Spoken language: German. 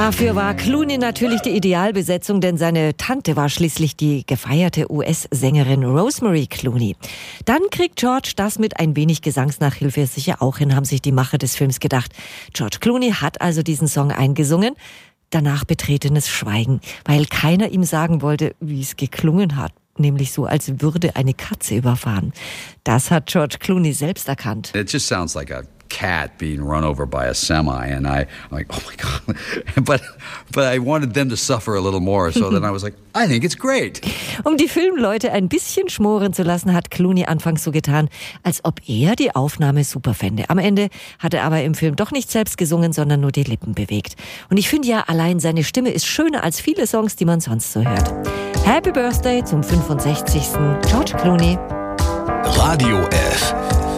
Dafür war Clooney natürlich die Idealbesetzung, denn seine Tante war schließlich die gefeierte US-Sängerin Rosemary Clooney. Dann kriegt George das mit ein wenig Gesangsnachhilfe sicher auch hin, haben sich die Macher des Films gedacht. George Clooney hat also diesen Song eingesungen. Danach betretenes Schweigen, weil keiner ihm sagen wollte, wie es geklungen hat. Nämlich so, als würde eine Katze überfahren. Das hat George Clooney selbst erkannt. It just sounds like a cat being run over by a semi, and I'm like, oh my God. But I wanted them to suffer a little more, so then I was like, I think it's great. Um die Filmleute ein bisschen schmoren zu lassen, hat Clooney anfangs so getan, als ob er die Aufnahme super fände. Am Ende hat er aber im Film doch nicht selbst gesungen, sondern nur die Lippen bewegt. Und ich finde ja, allein seine Stimme ist schöner als viele Songs, die man sonst so hört. Happy Birthday zum 65. George Clooney. Radio F.